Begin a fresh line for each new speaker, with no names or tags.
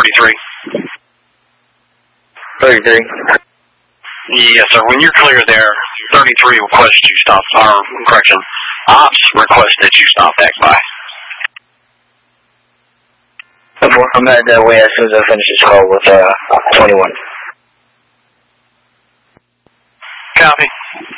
33.
33.
Yes, sir. When you're clear there, 33 requests you stop, or correction, ops request that you stop back by.
I'm headed that way as soon as I finish this call with 21.
Copy.